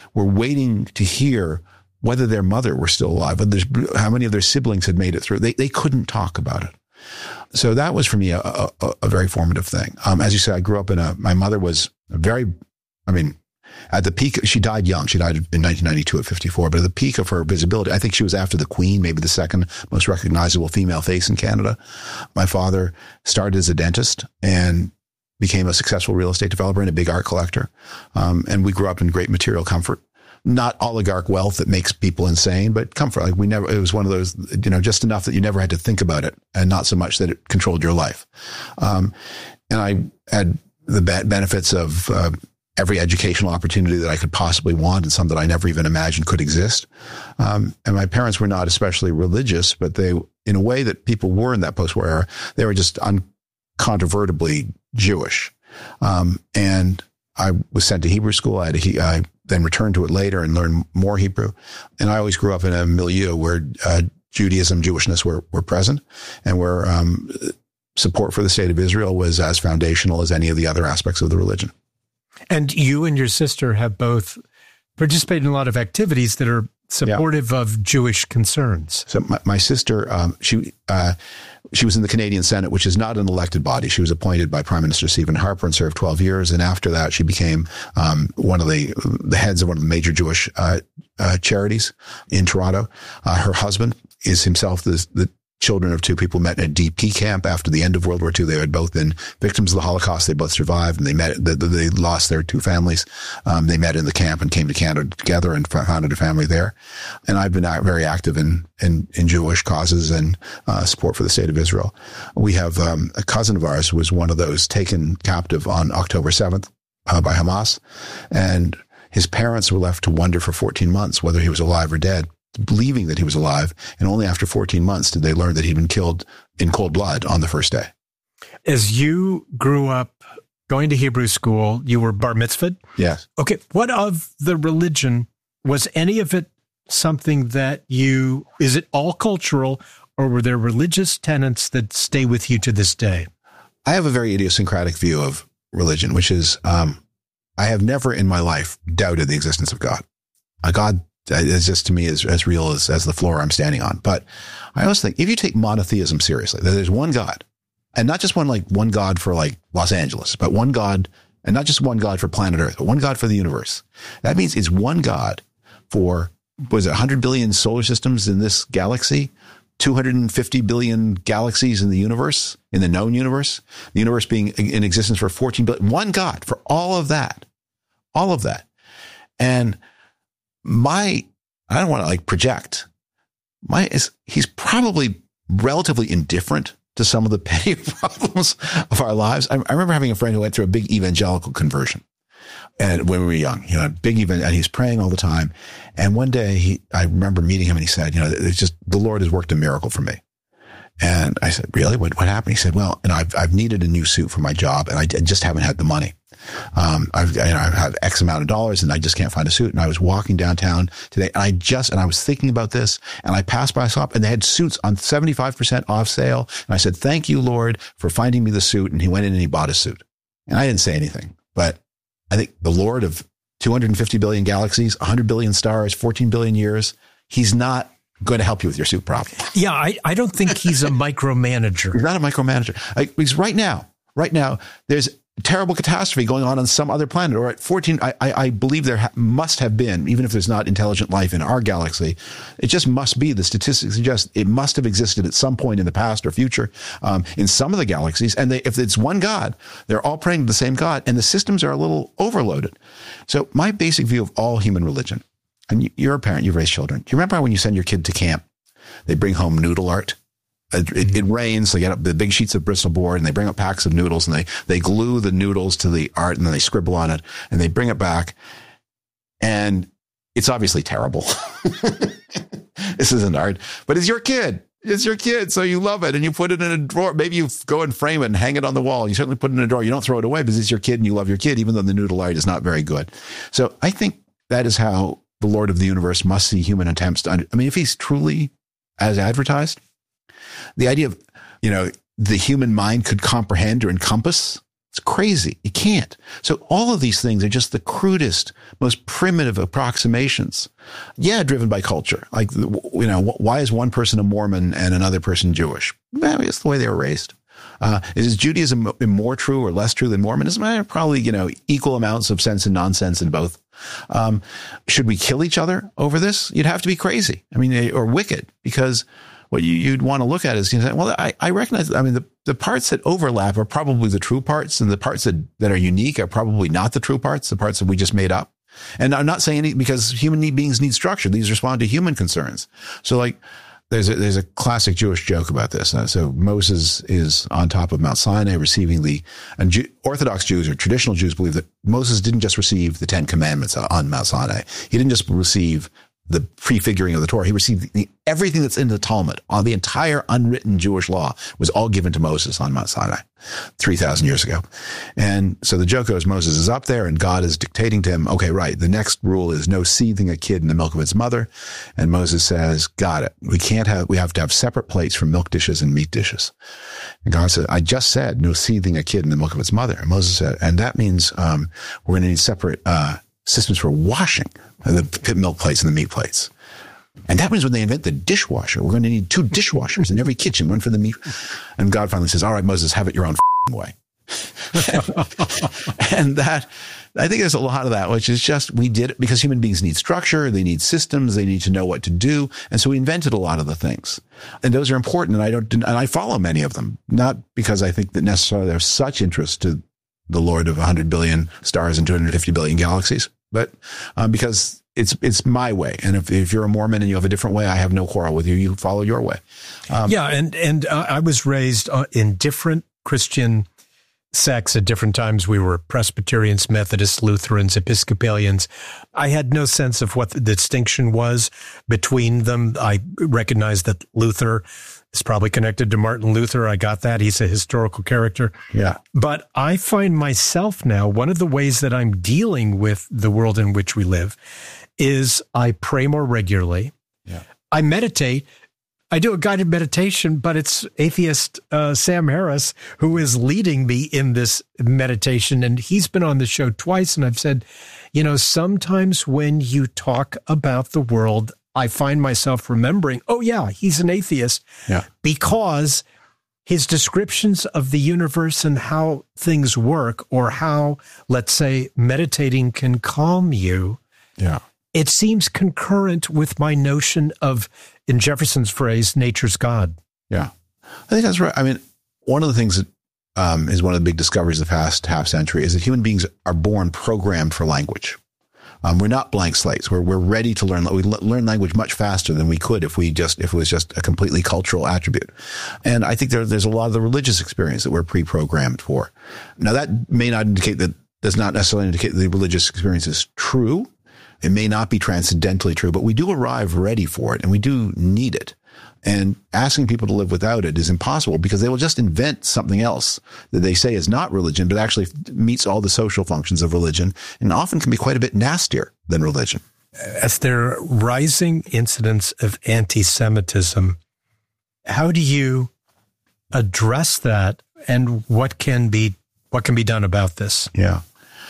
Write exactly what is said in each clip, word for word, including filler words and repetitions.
were waiting to hear whether their mother were still alive, whether how many of their siblings had made it through. They they couldn't talk about it. So that was for me a, a, a very formative thing. Um, as you said, I grew up in a, my mother was a very, I mean, at the peak, she died young. She died in nineteen ninety-two at fifty-four, but at the peak of her visibility, I think she was after the Queen, maybe the second most recognizable female face in Canada. My father started as a dentist and became a successful real estate developer and a big art collector. Um, and we grew up in great material comfort. Not oligarch wealth that makes people insane, but comfort. Like we never, it was one of those, you know, just enough that you never had to think about it and not so much that it controlled your life. Um, and I had the be- benefits of uh, every educational opportunity that I could possibly want and some that I never even imagined could exist. Um, and my parents were not especially religious, but they, in a way that people were in that post-war era, they were just uncontrovertibly Jewish. Um, and I was sent to Hebrew school. I, had a, I then returned to it later and learned more Hebrew. And I always grew up in a milieu where uh, Judaism, Jewishness were, were present, and where um, support for the state of Israel was as foundational as any of the other aspects of the religion. And you and your sister have both participated in a lot of activities that are supportive yeah. of Jewish concerns. So my, my sister, um, she uh, she was in the Canadian Senate, which is not an elected body. She was appointed by Prime Minister Stephen Harper and served twelve years. And after that, she became um, one of the the heads of one of the major Jewish uh, uh, charities in Toronto. Uh, her husband is himself the, the children of two people met in a D P camp after the end of World War Two. They had both been victims of the Holocaust. They both survived, and they met. They, they lost their two families. Um, they met in the camp and came to Canada together and founded a family there. And I've been very active in in, in Jewish causes and uh, support for the state of Israel. We have um, a cousin of ours who was one of those taken captive on October seventh uh, by Hamas, and his parents were left to wonder for fourteen months whether he was alive or dead, believing that he was alive. And only after fourteen months did they learn that he'd been killed in cold blood on the first day. As you grew up going to Hebrew school, you were bar mitzvahed? Yes. Okay. What of the religion, was any of it something that you, is it all cultural, or were there religious tenets that stay with you to this day? I have a very idiosyncratic view of religion, which is, um, I have never in my life doubted the existence of God. A God is just, to me, as, as real as, as the floor I'm standing on. But I always think, if you take monotheism seriously, that there's one God, and not just one, like one God for like Los Angeles, but one God, and not just one God for planet Earth, but one God for the universe. That means it's one God for, was it one hundred billion solar systems in this galaxy? two hundred fifty billion galaxies in the universe, in the known universe, the universe being in existence for fourteen billion, one God for all of that, all of that. And my, I don't want to like project, my, is, he's probably relatively indifferent to some of the petty problems of our lives. I, I remember having a friend who went through a big evangelical conversion, and when we were young, you know, big event, and he's praying all the time. And one day he, I remember meeting him, and he said, you know, it's just, the Lord has worked a miracle for me. And I said, really? What, what happened? He said, well, and I've, I've needed a new suit for my job, and I just haven't had the money. Um, I've, you know, I've had X amount of dollars, and I just can't find a suit. And I was walking downtown today, and I just, and I was thinking about this, and I passed by a shop, and they had suits on seventy-five percent off sale. And I said, thank you, Lord, for finding me the suit. And he went in and he bought a suit. And I didn't say anything, but I think the Lord of two hundred fifty billion galaxies, one hundred billion stars, fourteen billion years, he's not going to help you with your suit problem. Yeah, I, I don't think he's a micromanager. He's not a micromanager. Like, because right now, right now, there's a terrible catastrophe going on on some other planet. Or at fourteen, I, I, I believe there ha- must have been, even if there's not intelligent life in our galaxy, it just must be, the statistics suggest it must have existed at some point in the past or future um, in some of the galaxies. And they, if it's one God, they're all praying to the same God, and the systems are a little overloaded. So my basic view of all human religion, and you're a parent, you've raised children. Do you remember when you send your kid to camp, they bring home noodle art? It, it, it rains, they get up the big sheets of Bristol board, and they bring up packs of noodles, and they, they glue the noodles to the art, and then they scribble on it, and they bring it back. And it's obviously terrible. This isn't art, but it's your kid. It's your kid, so you love it, and you put it in a drawer. Maybe you go and frame it and hang it on the wall. You certainly put it in a drawer. You don't throw it away because it's your kid, and you love your kid, even though the noodle art is not very good. So I think that is how the Lord of the universe must see human attempts to, I mean, if he's truly as advertised, the idea of, you know, the human mind could comprehend or encompass It's crazy. You can't. So all of these things are just the crudest, most primitive approximations. Yeah, driven by culture. Like, you know, why is one person a Mormon and another person Jewish? Well, it's the way they were raised. Uh, is Judaism more true or less true than Mormonism? Eh, probably, you know, equal amounts of sense and nonsense in both. Um, should we kill each other over this? You'd have to be crazy. I mean, or wicked, because what you, you'd want to look at is, you know, well, I, I recognize, I mean, the, the parts that overlap are probably the true parts, and the parts that, that are unique are probably not the true parts, the parts that we just made up. And I'm not saying any, because human beings need structure. These respond to human concerns. So like, there's a, there's a classic Jewish joke about this. Uh, so Moses is on top of Mount Sinai receiving the, and Jew, Orthodox Jews or traditional Jews believe that Moses didn't just receive the Ten Commandments on Mount Sinai. He didn't just receive the prefiguring of the Torah. He received the, everything that's in the Talmud. All the entire unwritten Jewish law was all given to Moses on Mount Sinai three thousand years ago. And so the joke goes, Moses is up there and God is dictating to him, okay, right, the next rule is no seething a kid in the milk of its mother. And Moses says, got it. We can't have, we have to have separate plates for milk dishes and meat dishes. And God said, I just said no seething a kid in the milk of its mother. And Moses said, and that means um, we're going to need separate uh, systems for washing the milk plates and the meat plates. And that means when they invent the dishwasher, we're going to need two dishwashers in every kitchen, one for the meat. And God finally says, all right, Moses, have it your own way. And that, I think there's a lot of that, which is just, we did it because human beings need structure. They need systems. They need to know what to do. And so we invented a lot of the things. And those are important. And I don't, and I follow many of them, not because I think that necessarily they're such interest to the Lord of one hundred billion stars and two hundred fifty billion galaxies, but um, because it's it's my way. And if, if you're a Mormon and you have a different way, I have no quarrel with you. You follow your way. Um, yeah, and and uh, I was raised uh, in different Christian sects at different times. We were Presbyterians, Methodists, Lutherans, Episcopalians. I had no sense of what the distinction was between them. I recognized that Luther is probably connected to Martin Luther. I got that. He's a historical character. Yeah. But I find myself now, one of the ways that I'm dealing with the world in which we live is I pray more regularly. Yeah. I meditate. I do a guided meditation, but it's atheist uh, Sam Harris who is leading me in this meditation. And he's been on the show twice. And I've said, you know, sometimes when you talk about the world, I find myself remembering, oh, yeah, he's an atheist. Yeah. Because his descriptions of the universe and how things work, or how, let's say, meditating can calm you. Yeah. It seems concurrent with my notion of, in Jefferson's phrase, nature's God. Yeah, I think that's right. I mean, one of the things that um, is one of the big discoveries of the past half century is that human beings are born programmed for language. Um, we're not blank slates. We're we're ready to learn. We learn language much faster than we could if we just if it was just a completely cultural attribute. And I think there, there's a lot of the religious experience that we're pre-programmed for. Now, that may not indicate that does not necessarily indicate that the religious experience is true. It may not be transcendentally true, but we do arrive ready for it, and we do need it. And asking people to live without it is impossible, because they will just invent something else that they say is not religion, but actually meets all the social functions of religion, and often can be quite a bit nastier than religion. As there are rising incidents of anti-Semitism, how do you address that, and what can be what can be done about this? Yeah.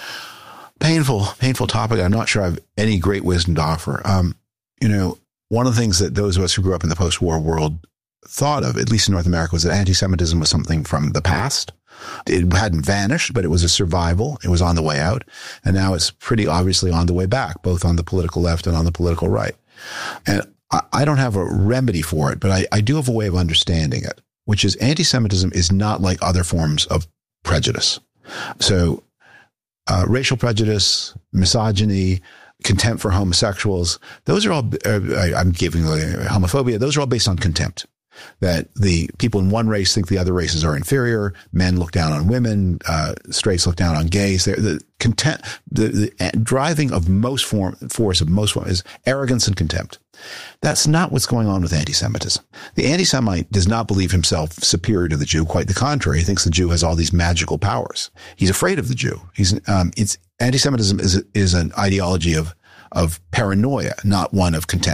Painful, painful topic. I'm not sure I have any great wisdom to offer. Um, you know, one of the things that those of us who grew up in the post-war world thought of, at least in North America, was that anti-Semitism was something from the past. It hadn't vanished, but it was a survival. It was on the way out. And now it's pretty obviously on the way back, both on the political left and on the political right. And I, I don't have a remedy for it, but I, I do have a way of understanding it, which is anti-Semitism is not like other forms of prejudice. So uh, racial prejudice, misogyny, contempt for homosexuals, those are all, uh, I'm giving uh, homophobia, those are all based on contempt. That the people in one race think the other races are inferior, men look down on women, uh, straights look down on gays. They're, the contempt, the, the driving of most form, force of most form is arrogance and contempt. That's not what's going on with anti-Semitism. The anti-Semite does not believe himself superior to the Jew. Quite the contrary. He thinks the Jew has all these magical powers. He's afraid of the Jew. He's, um, it's, anti-Semitism is, is an ideology of, of paranoia, not one of contempt.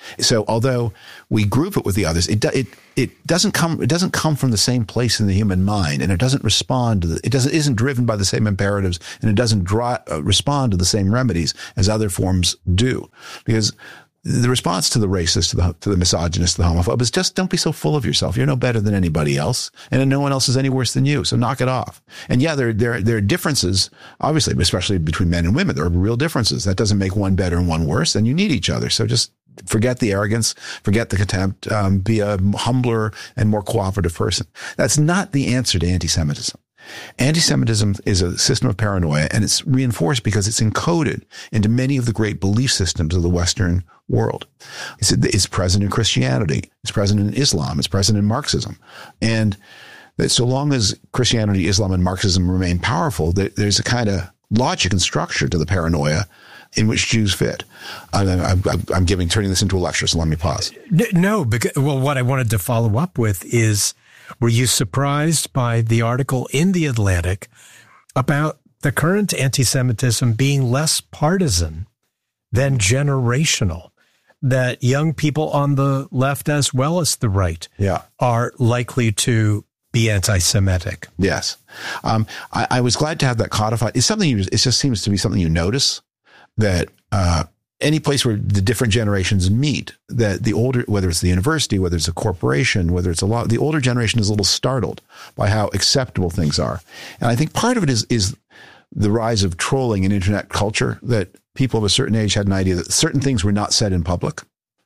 So although we group it with the others, it do, it it doesn't come it doesn't come from the same place in the human mind, and it doesn't respond to the, it doesn't isn't driven by the same imperatives, and it doesn't draw, uh, respond to the same remedies as other forms do, because the response to the racist, to the to the misogynist, to the homophobe is just don't be so full of yourself. You're no better than anybody else, and no one else is any worse than you. So knock it off. And yeah, there there there are differences, obviously, especially between men and women. There are real differences. That doesn't make one better and one worse. And you need each other. So just forget the arrogance, forget the contempt. Um, be a humbler and more cooperative person. That's not the answer to anti-Semitism. Anti-Semitism is a system of paranoia, and it's reinforced because it's encoded into many of the great belief systems of the Western world. It's, it's present in Christianity. It's present in Islam. It's present in Marxism. And that so long as Christianity, Islam, and Marxism remain powerful, there's a kind of logic and structure to the paranoia in which Jews fit. I'm, I'm, I'm giving, turning this into a lecture, so let me pause. No, because, well, what I wanted to follow up with is, were you surprised by the article in The Atlantic about the current anti-Semitism being less partisan than generational? That young people on the left as well as the right yeah. are likely to be anti-Semitic. Yes. Um, I, I was glad to have that codified. It's something you, it just seems to be something you notice, that uh, any place where the different generations meet, that the older, whether it's the university, whether it's a corporation, whether it's a law, the older generation is a little startled by how acceptable things are. And I think part of it is, is the rise of trolling and internet culture, that people of a certain age had an idea that certain things were not said in public.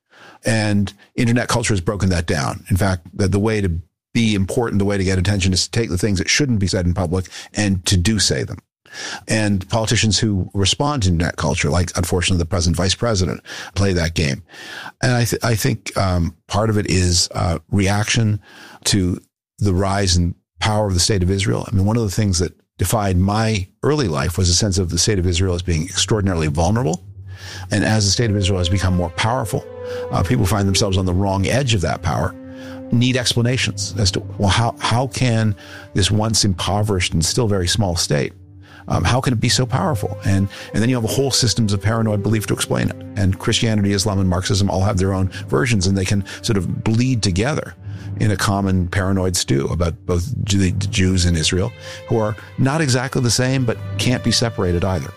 And internet culture has broken that down. In fact, that the way to be important, the way to get attention is to take the things that shouldn't be said in public and to do say them. And politicians who respond to internet culture, like unfortunately the present vice president, play that game. And I, th- I think um, part of it is uh, reaction to the rise and power of the state of Israel. I mean, one of the things that defied my early life was a sense of the state of Israel as being extraordinarily vulnerable. And as the state of Israel has become more powerful, uh, people find themselves on the wrong edge of that power, need explanations as to, well, how, how can this once impoverished and still very small state, Um, how can it be so powerful? And and then you have a whole systems of paranoid belief to explain it. And Christianity, Islam, and Marxism all have their own versions, and they can sort of bleed together in a common paranoid stew about both the Jews and Israel, who are not exactly the same, but can't be separated either.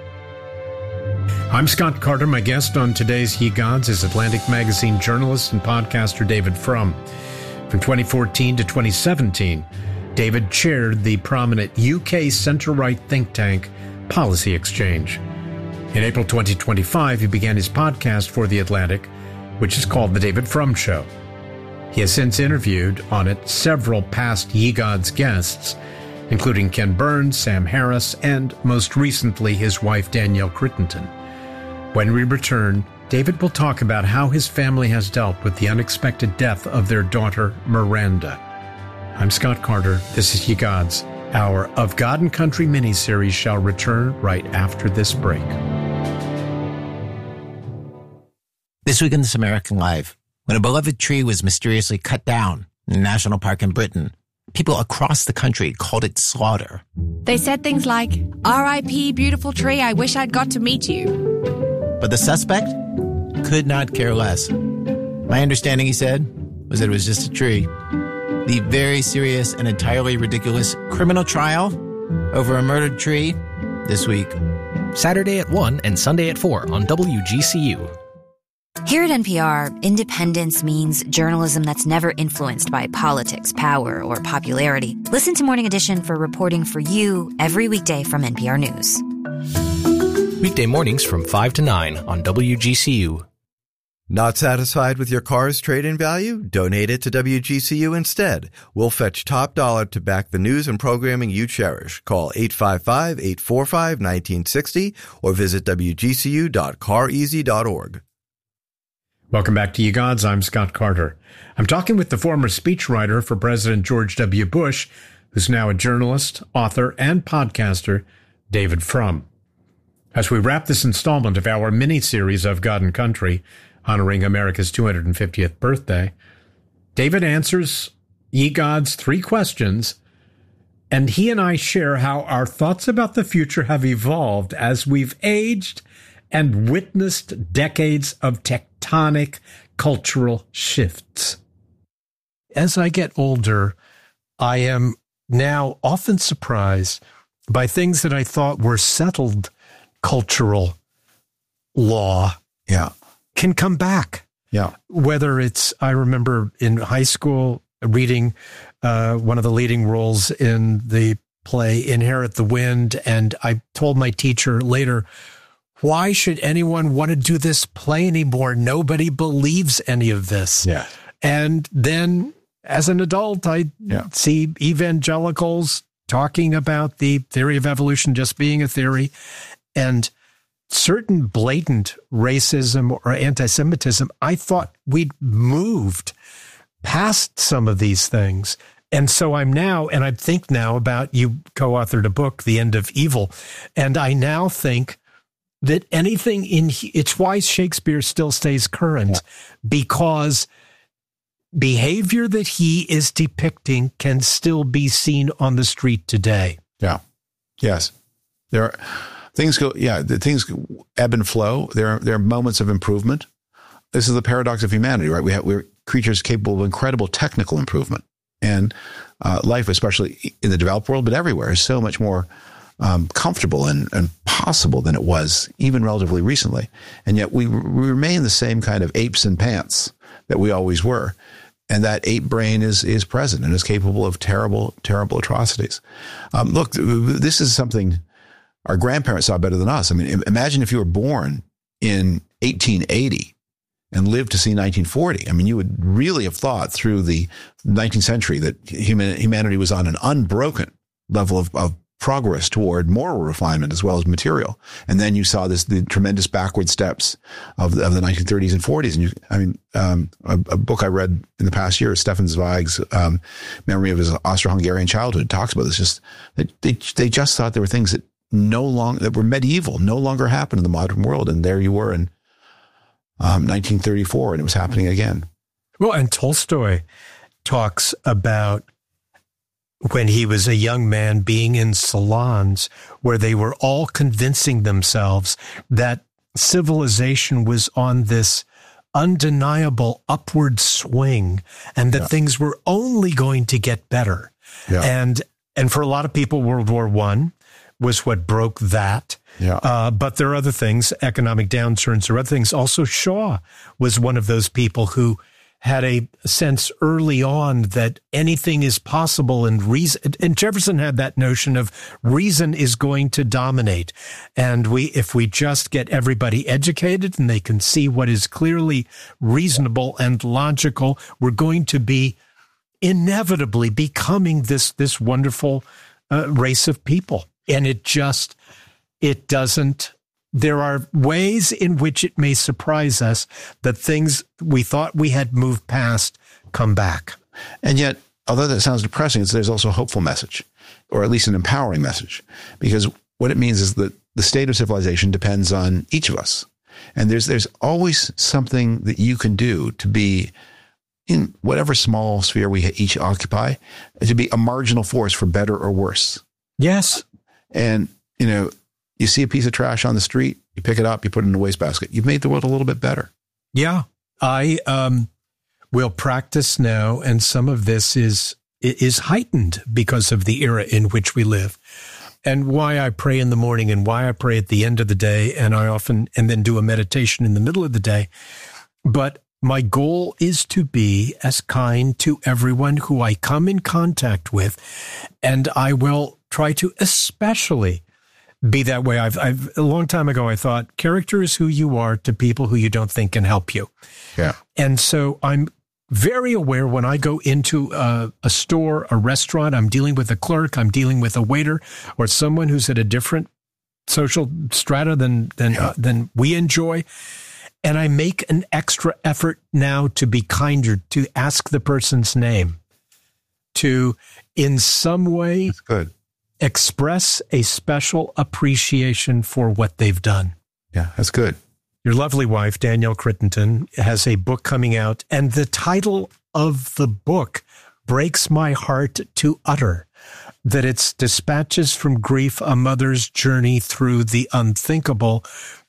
I'm Scott Carter. My guest on today's Ye Gods is Atlantic Magazine journalist and podcaster David Frum. From twenty fourteen to twenty seventeen, David chaired the prominent U K centre-right think tank Policy Exchange. In April twenty twenty-five, he began his podcast for The Atlantic, which is called The David Frum Show. He has since interviewed on it several past Ye Gods guests, including Ken Burns, Sam Harris, and most recently his wife Danielle Crittenden. When we return, David will talk about how his family has dealt with the unexpected death of their daughter, Miranda. I'm Scott Carter. This is Ye Gods. Our Of God and Country miniseries shall return right after this break. This week in This American Life, when a beloved tree was mysteriously cut down in a national park in Britain, people across the country called it slaughter. They said things like, R I P beautiful tree, I wish I'd got to meet you. But the suspect could not care less. My understanding, he said, was that it was just a tree. The very serious and entirely ridiculous criminal trial over a murdered tree this week. Saturday at one and Sunday at four on W G C U. Here at N P R, independence means journalism that's never influenced by politics, power, or popularity. Listen to Morning Edition for reporting for you every weekday from N P R News. Weekday mornings from five to nine on W G C U. Not satisfied with your car's trade-in value? Donate it to W G C U instead. We'll fetch top dollar to back the news and programming you cherish. Call eight five five, eight four five, one nine six zero or visit w g c u dot car easy dot org. Welcome back to Ye Gods. I'm Scott Carter. I'm talking with the former speechwriter for President George W. Bush, who's now a journalist, author, and podcaster, David Frum. As we wrap this installment of our mini-series of God and Country, honoring America's two hundred fiftieth birthday, David answers Ye Gods' three questions, and he and I share how our thoughts about the future have evolved as we've aged and witnessed decades of tectonic cultural shifts. As I get older, I am now often surprised by things that I thought were settled cultural law Yeah. can come back. Yeah. Whether it's, I remember in high school reading uh, one of the leading roles in the play Inherit the Wind, and I told my teacher later, why should anyone want to do this play anymore? Nobody believes any of this. Yeah. And then as an adult, I Yeah. see evangelicals talking about the theory of evolution just being a theory, and certain blatant racism or anti-Semitism. I thought we'd moved past some of these things. And so I'm now, and I think now about, you co-authored a book, The End of Evil, and I now think that anything in, it's why Shakespeare still stays current, yeah. because behavior that he is depicting can still be seen on the street today. Yeah. Yes. There are things go, yeah, the things ebb and flow. There are, there are moments of improvement. This is the paradox of humanity, right? We have, we're creatures capable of incredible technical improvement, and uh, life, especially in the developed world, but everywhere, is so much more um, comfortable and, and possible than it was even relatively recently. And yet we, we remain the same kind of apes in pants that we always were. And that ape brain is is present and is capable of terrible, terrible atrocities. Um, look, this is something our grandparents saw better than us. I mean, imagine if you were born in eighteen eighty and lived to see nineteen forty. I mean, you would really have thought through the nineteenth century that human, humanity was on an unbroken level of, of progress toward moral refinement as well as material. And then you saw this, the tremendous backward steps of the, of the nineteen thirties and forties. And you, I mean, um, a, a book I read in the past year, Stefan Zweig's um, memory of his Austro-Hungarian childhood, talks about this. Just that they they just thought there were things that no longer that were medieval, no longer happened in the modern world. And there you were in um, nineteen thirty-four, and it was happening again. Well, and Tolstoy talks about when he was a young man being in salons where they were all convincing themselves that civilization was on this undeniable upward swing and that yeah. things were only going to get better. Yeah. And and for a lot of people, World War One was what broke that. Yeah. Uh, but there are other things, economic downturns or other things. Also, Shaw was one of those people who had a sense early on that anything is possible, and reason, and Jefferson had that notion of reason is going to dominate. And we, if we just get everybody educated and they can see what is clearly reasonable and logical, we're going to be inevitably becoming this, this wonderful uh, race of people. And it just, it doesn't. There are ways in which it may surprise us that things we thought we had moved past come back. And yet, although that sounds depressing, there's also a hopeful message, or at least an empowering message, because what it means is that the state of civilization depends on each of us. And there's there's always something that you can do to be, in whatever small sphere we each occupy, to be a marginal force for better or worse. Yes. And, you know, you see a piece of trash on the street, you pick it up, you put it in a wastebasket. You've made the world a little bit better. Yeah. I um, will practice now, and some of this is is heightened because of the era in which we live. And why I pray in the morning and why I pray at the end of the day, and I often, and then do a meditation in the middle of the day. But my goal is to be as kind to everyone who I come in contact with, and I will try to especially be that way. I've, I've a long time ago, I thought character is who you are to people who you don't think can help you. Yeah. And so I'm very aware when I go into a, a store, a restaurant, I'm dealing with a clerk, I'm dealing with a waiter, or someone who's at a different social strata than, than, yeah. uh, than we enjoy. And I make an extra effort now to be kinder, to ask the person's name, to in some way That's good. express a special appreciation for what they've done. Yeah, that's good. Your lovely wife, Danielle Crittenden, has a book coming out, and the title of the book breaks my heart to utter, that it's Dispatches from Grief, a Mother's Journey Through the Unthinkable.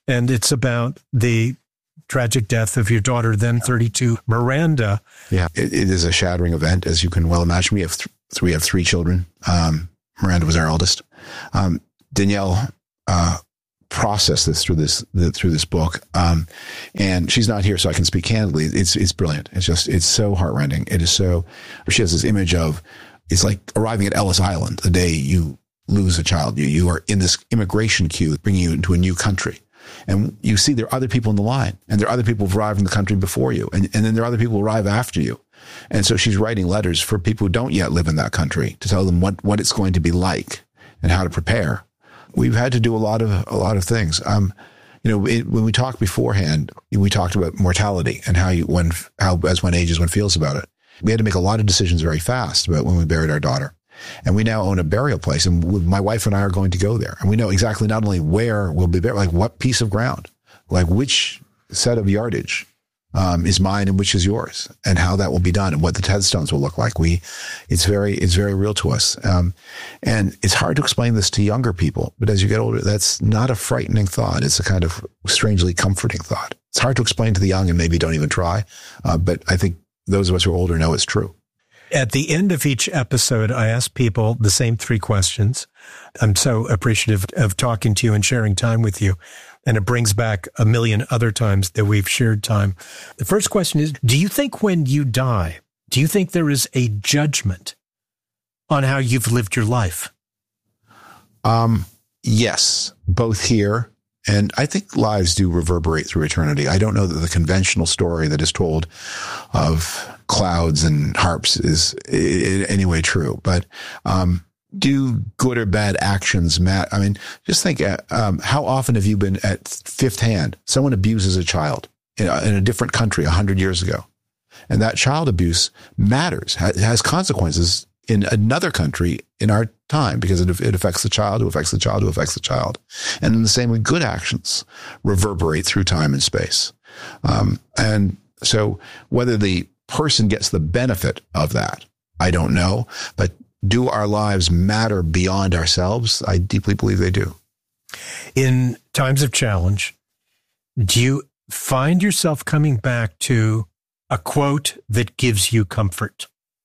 and it's about the tragic death of your daughter, then thirty-two, Miranda. Yeah, it, it is a shattering event, as you can well imagine. We have th- we have three children. Um, Miranda was our eldest. Um, Danielle uh, processed this through this the, through this book, um, and she's not here, so I can speak candidly. It's it's brilliant. It's just it's so heartrending. It is so. She has this image of it's like arriving at Ellis Island the day you lose a child. You you are in this immigration queue, bringing you into a new country. And you see there are other people in the line, and there are other people who've arrived in the country before you, and, and then there are other people who arrive after you. And so she's writing letters for people who don't yet live in that country to tell them what, what it's going to be like and how to prepare. We've had to do a lot of a lot of things. Um, you know, it, when we talked beforehand, we talked about mortality and how you when how as one ages, one feels about it. We had to make a lot of decisions very fast about when we buried our daughter. And we now own a burial place, and my wife and I are going to go there. And we know exactly not only where we'll be buried, like what piece of ground, like which set of yardage um, is mine and which is yours, and how that will be done, and what the headstones will look like. We, it's very, it's very real to us. Um, and it's hard to explain this to younger people, but as you get older, that's not a frightening thought. It's a kind of strangely comforting thought. It's hard to explain to the young, and maybe don't even try. Uh, but I think those of us who are older know it's true. At the end of each episode, I ask people the same three questions. I'm so appreciative of talking to you and sharing time with you. And it brings back a million other times that we've shared time. The first question is, do you think when you die, do you think there is a judgment on how you've lived your life? Um, yes, both here. And I think lives do reverberate through eternity. I don't know that the conventional story that is told of clouds and harps is in any way true. But um, do good or bad actions matter? I mean, just think, um, how often have you been at fifth hand? Someone abuses a child in a, in a different country a hundred years ago. And that child abuse matters, ha- has consequences in another country in our time, because it, it affects the child who affects the child who affects the child. And in the same way, good actions reverberate through time and space. Um, and so whether the person gets the benefit of that, I don't know. But do our lives matter beyond ourselves? I deeply believe they do. In times of challenge, do you find yourself coming back to a quote that gives you comfort?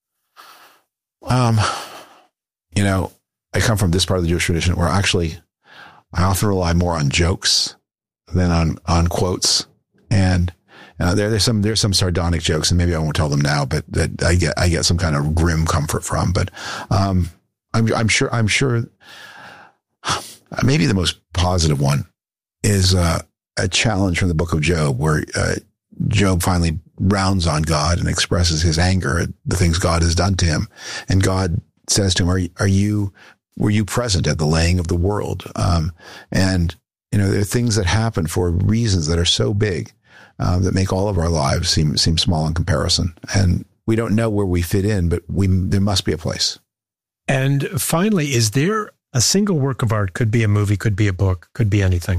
Um, you know, I come from this part of the Jewish tradition where actually I often rely more on jokes than on, on quotes. And uh, there, there's some, there's some sardonic jokes, and maybe I won't tell them now, but that I get, I get some kind of grim comfort from. But, um, I'm, I'm sure, I'm sure maybe the most positive one is, uh, a challenge from the book of Job, where, uh, Job finally rounds on God and expresses his anger at the things God has done to him. And God says to him, are, are you, were you present at the laying of the world? Um, and, you know, there are things that happen for reasons that are so big, uh, that make all of our lives seem, seem small in comparison. And we don't know where we fit in, but we, there must be a place. And finally, is there a single work of art, could be a movie, could be a book, could be anything,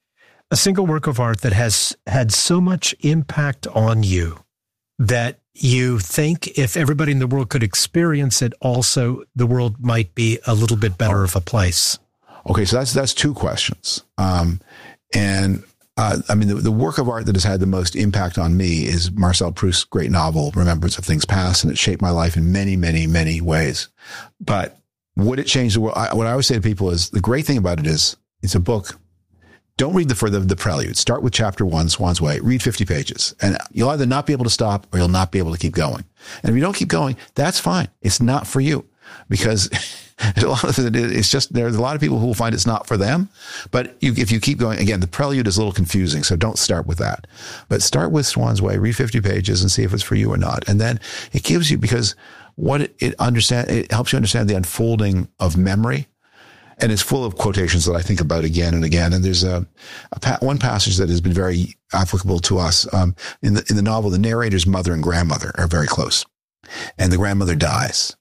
a single work of art that has had so much impact on you that you think if everybody in the world could experience it, also the world might be a little bit better of a place? Okay, so that's that's two questions. Um, and uh, I mean, the, the work of art that has had the most impact on me is Marcel Proust's great novel, Remembrance of Things Past, and it shaped my life in many, many, many ways. But would it change the world? I, what I always say to people is the great thing about it is it's a book. Don't read the for the, the prelude. Start with chapter one, Swan's Way. Read fifty pages, and you'll either not be able to stop or you'll not be able to keep going. And if you don't keep going, that's fine. It's not for you, because a lot of it, it's just there's a lot of people who will find it's not for them. But you, if you keep going, again, the prelude is a little confusing, so don't start with that. But start with Swan's Way. Read fifty pages and see if it's for you or not. And then it gives you, because what it, it understand it helps you understand the unfolding of memory. And it's full of quotations that I think about again and again. And there's a, a pa- one passage that has been very applicable to us. Um, in the in the novel, the narrator's mother and grandmother are very close, and the grandmother dies,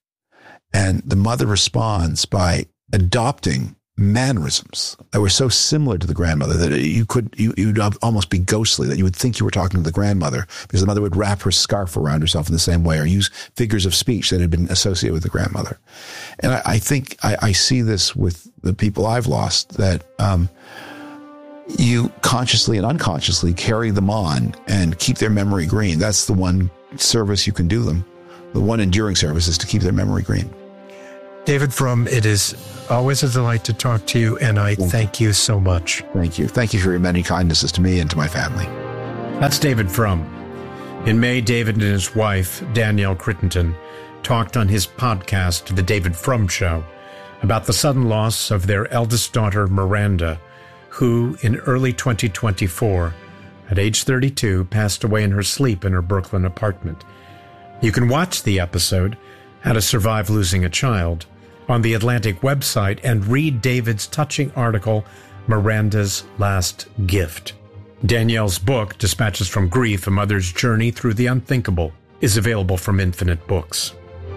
and the mother responds by adopting mannerisms that were so similar to the grandmother that you could you you'd almost be ghostly, that you would think you were talking to the grandmother, because the mother would wrap her scarf around herself in the same way, or use figures of speech that had been associated with the grandmother. And I, I think I, I see this with the people I've lost, that um, you consciously and unconsciously carry them on and keep their memory green. That's the one service you can do them. The one enduring service is to keep their memory green. David Frum, it is always a delight to talk to you, and I thank, thank you so much. Thank you. Thank you for your many kindnesses to me and to my family. That's David Frum. In May, David and his wife, Danielle Crittenden, talked on his podcast, The David Frum Show, about the sudden loss of their eldest daughter, Miranda, who, in early twenty twenty-four, at age thirty-two, passed away in her sleep in her Brooklyn apartment. You can watch the episode, How to Survive Losing a Child, on the Atlantic website and read David's touching article, Miranda's Last Gift. Danielle's book, Dispatches from Grief, A Mother's Journey Through the Unthinkable, is available from Infinite Books.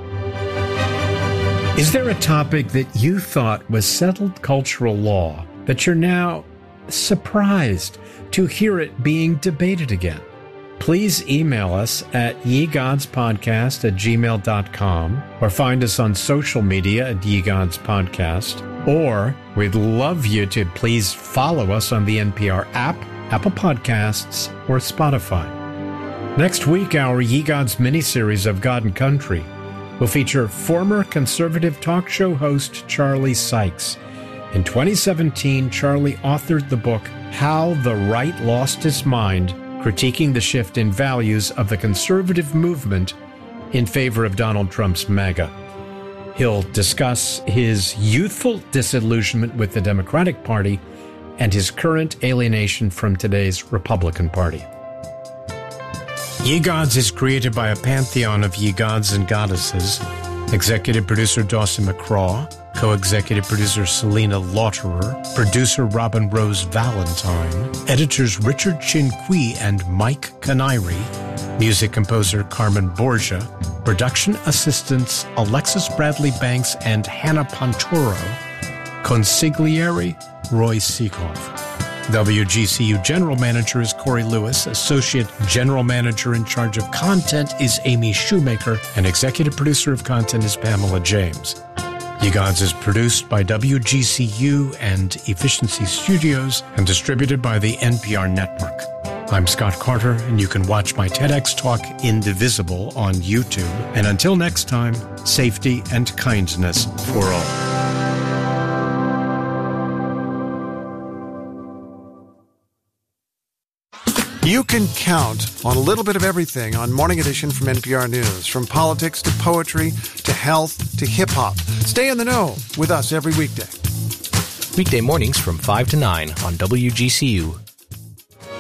Is there a topic that you thought was settled cultural law that you're now surprised to hear it being debated again? Please email us at yegodspodcast at gmail dot com or find us on social media at yegodspodcast. Or we'd love you to please follow us on the N P R app, Apple Podcasts, or Spotify. Next week, our Ye Gods miniseries of God and Country will feature former conservative talk show host Charlie Sykes. In twenty seventeen, Charlie authored the book How the Right Lost His Mind, critiquing the shift in values of the conservative movement in favor of Donald Trump's MAGA. He'll discuss his youthful disillusionment with the Democratic Party and his current alienation from today's Republican Party. Ye Gods is created by a pantheon of ye gods and goddesses. Executive producer Dawson McCraw, co-executive producer Selena Lauterer, producer Robin Rose Valentine, editors Richard Chin Kui and Mike Canary, music composer Carmen Borgia, production assistants Alexis Bradley Banks and Hannah Pontoro, consigliere Roy Seekoff. W G C U General Manager is Corey Lewis, Associate General Manager in charge of content is Amy Shoemaker, and Executive Producer of Content is Pamela James. Ye Gods is produced by W G C U and Efficiency Studios and distributed by the N P R Network. I'm Scott Carter, and you can watch my TEDx talk Indivisible on YouTube. And until next time, safety and kindness for all. You can count on a little bit of everything on Morning Edition from N P R News. From politics to poetry to health to hip-hop. Stay in the know with us every weekday. Weekday mornings from five to nine on W G C U.